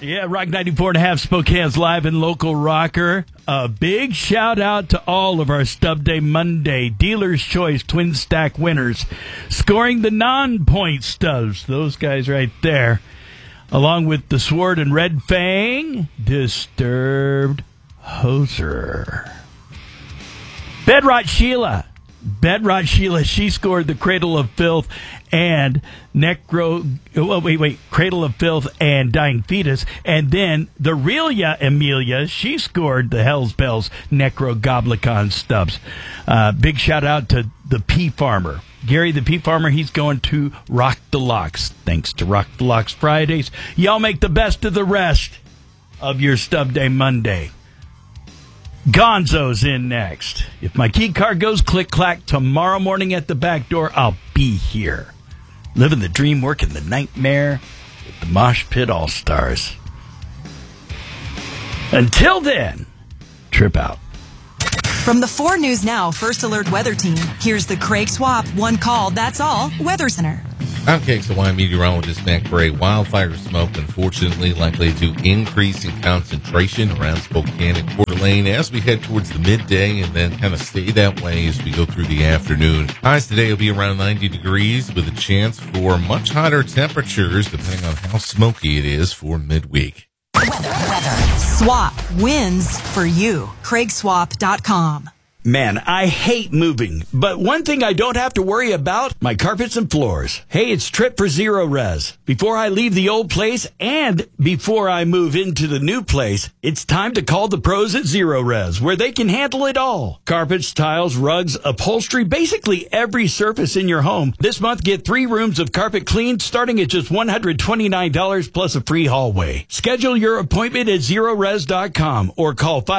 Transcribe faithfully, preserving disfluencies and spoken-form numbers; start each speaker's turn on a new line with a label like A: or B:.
A: Yeah, Rock ninety-four and a half, Spokane's live and local rocker. A big shout out to all of our Stub Day Monday Dealer's Choice Twin Stack winners, scoring the non-point stubs. Those guys right there. Along with the Sword and Red Fang, Disturbed Hoser. Bedrot Sheila. Bedrot Sheila, she scored the Cradle of Filth and Necro, oh, wait, wait, Cradle of Filth and Dying Fetus. And then the Realia Amelia, she scored the Hell's Bells Necro Goblicon stubs. Uh, big shout out to the P Farmer. Gary the P Farmer, he's going to Rock the Locks. Thanks to Rock the Locks Fridays. Y'all make the best of the rest of your Stub Day Monday. Gonzo's in next. If my key card goes click-clack tomorrow morning at the back door, I'll be here. Living the dream, working the nightmare with the Mosh Pit All-Stars. Until then, trip out.
B: From the four News Now First Alert Weather Team, here's the Craig Swap One Call, That's All Weather Center.
C: I'm K X L Y meteorologist Matt Gray. Wildfire smoke, unfortunately, likely to increase in concentration around Spokane and Coeur d'Alene as we head towards the midday and then kind of stay that way as we go through the afternoon. Highs today will be around ninety degrees with a chance for much hotter temperatures depending on how smoky it is for midweek.
B: Weather, weather. Swap wins for you. Craig Swap dot com.
A: Man, I hate moving, but one thing I don't have to worry about, my carpets and floors. Hey, it's Trip for Zero Res. Before I leave the old place and before I move into the new place, it's time to call the pros at Zero Res, where they can handle it all. Carpets, tiles, rugs, upholstery, basically every surface in your home. This month, get three rooms of carpet cleaned starting at just one hundred twenty-nine dollars plus a free hallway. Schedule your appointment at zero res dot com or call five